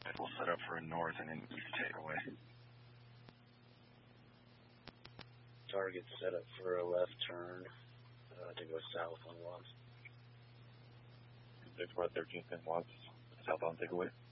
We'll set up for a north and an east takeaway. Target set up for a left turn to go south on Watts. 6 by 13th and Watts, southbound takeaway.